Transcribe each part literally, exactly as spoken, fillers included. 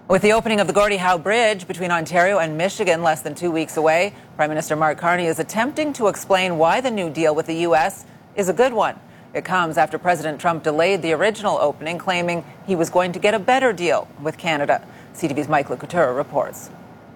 With the opening of the Gordie Howe Bridge between Ontario and Michigan less than two weeks away, Prime Minister Mark Carney is attempting to explain why the new deal with the U S is a good one. It comes after President Trump delayed the original opening, claiming he was going to get a better deal with Canada. C T V's Mike LeCouture reports.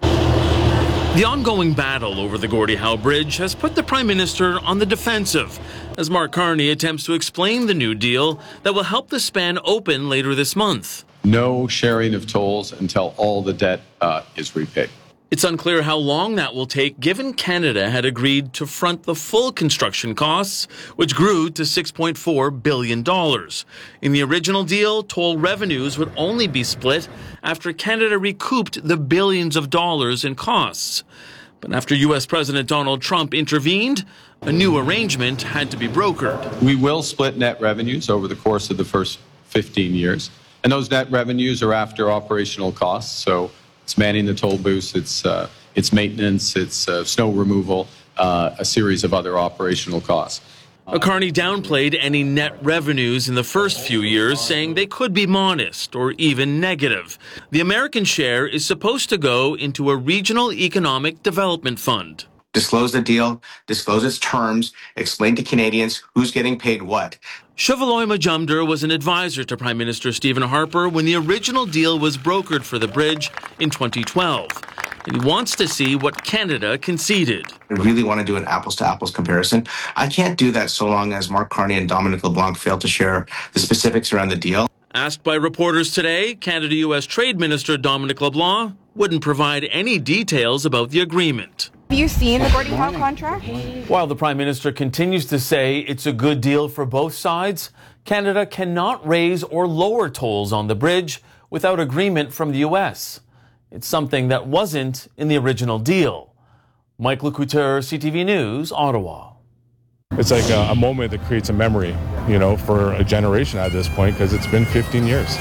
The ongoing battle over the Gordie Howe Bridge has put the Prime Minister on the defensive as Mark Carney attempts to explain the new deal that will help the span open later this month. No sharing of tolls until all the debt uh, is repaid. It's unclear how long that will take, given Canada had agreed to front the full construction costs, which grew to six point four billion dollars. In the original deal, toll revenues would only be split after Canada recouped the billions of dollars in costs. But after U S President Donald Trump intervened, a new arrangement had to be brokered. We will split net revenues over the course of the first fifteen years. And those net revenues are after operational costs. So it's manning the toll booths, it's, uh, it's maintenance, it's uh, snow removal, uh, a series of other operational costs. Uh, Carney downplayed any net revenues in the first few years, saying they could be modest or even negative. The American share is supposed to go into a regional economic development fund. Disclose the deal, disclose its terms, explain to Canadians who's getting paid what. Shivaloy Majumdar was an advisor to Prime Minister Stephen Harper when the original deal was brokered for the bridge in twenty twelve. And he wants to see what Canada conceded. I really want to do an apples-to-apples comparison. I can't do that so long as Mark Carney and Dominic LeBlanc fail to share the specifics around the deal. Asked by reporters today, Canada-U S Trade Minister Dominic LeBlanc wouldn't provide any details about the agreement. Have you seen the Gordie Howe contract? While the Prime Minister continues to say it's a good deal for both sides, Canada cannot raise or lower tolls on the bridge without agreement from the U S. It's something that wasn't in the original deal. Mike LeCouture, C T V News, Ottawa. It's like a, a moment that creates a memory, you know, for a generation at this point, because it's been fifteen years.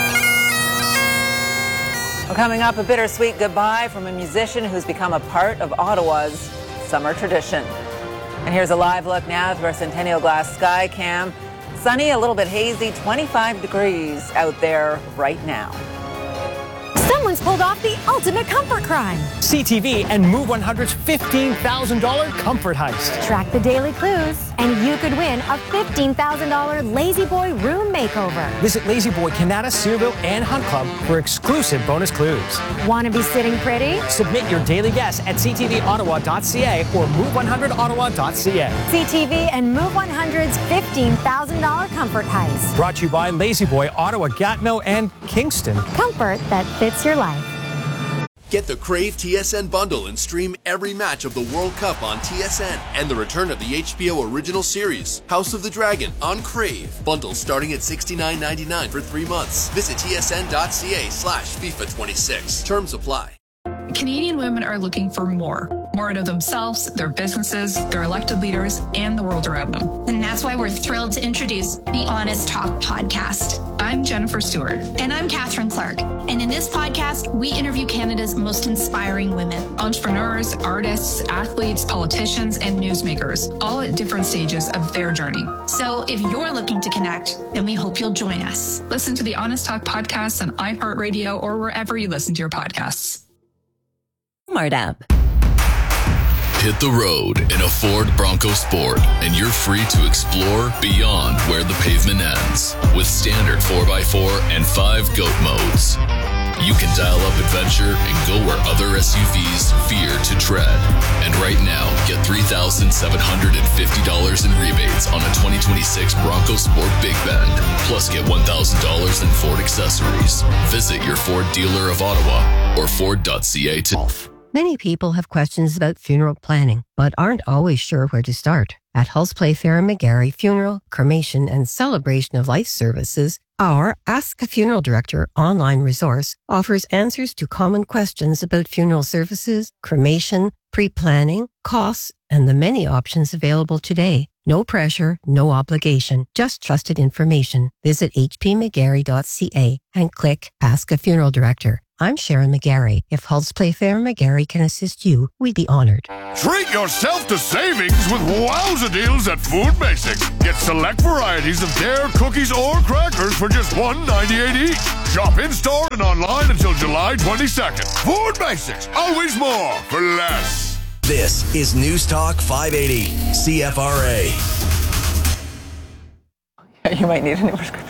Well, coming up, a bittersweet goodbye from a musician who's become a part of Ottawa's summer tradition. And here's a live look now through our Centennial Glass Sky Cam. Sunny, a little bit hazy, twenty-five degrees out there right now. Someone's pulled off the ultimate comfort crime. C T V and Move one hundred's fifteen thousand dollars comfort heist. Track the daily clues, and you could win a fifteen thousand dollars Lazy Boy room makeover. Visit Lazy Boy Canada, Cedarville, and Hunt Club for exclusive bonus clues. Want to be sitting pretty? Submit your daily guess at c t v ottawa dot c a or move one hundred ottawa dot c a. C T V and Move one hundred's fifteen thousand dollars comfort heist. Brought to you by Lazy Boy, Ottawa, Gatineau, and Kingston. Comfort that fits your life. Get the Crave T S N bundle and stream every match of the World Cup on T S N and the return of the H B O original series, House of the Dragon, on Crave. Bundle starting at sixty-nine ninety-nine for three months. Visit tsn.ca slash FIFA twenty-six. Terms apply. Canadian women are looking for more. More out of themselves, their businesses, their elected leaders, and the world around them. And that's why we're thrilled to introduce the Honest Talk podcast. I'm Jennifer Stewart. And I'm Catherine Clark. And in this podcast, we interview Canada's most inspiring women. Entrepreneurs, artists, athletes, politicians, and newsmakers, all at different stages of their journey. So if you're looking to connect, then we hope you'll join us. Listen to the Honest Talk podcast on iHeartRadio or wherever you listen to your podcasts. Smart app. Hit the road in a Ford Bronco Sport, and you're free to explore beyond where the pavement ends with standard four by four and five GOAT modes. You can dial up adventure and go where other S U Vs fear to tread. And right now, get three thousand seven hundred fifty dollars in rebates on a twenty twenty-six Bronco Sport Big Bend. Plus, get one thousand dollars in Ford accessories. Visit your Ford dealer of Ottawa or ford dot c a today. Many people have questions about funeral planning, but aren't always sure where to start. At Hulse Playfair McGarry Funeral, Cremation, and Celebration of Life Services, our Ask a Funeral Director online resource offers answers to common questions about funeral services, cremation, pre-planning, costs, and the many options available today. No pressure, no obligation, just trusted information. Visit h p mcgarry dot c a and click Ask a Funeral Director. I'm Sharon McGarry. If Hull's Playfair McGarry can assist you, we'd be honored. Treat yourself to savings with wowza deals at Food Basics. Get select varieties of Dare cookies or crackers for just one ninety-eight each. Shop in-store and online until July twenty-second. Food Basics, always more for less. This is News Talk five eighty, C F R A. You might need a new prescription.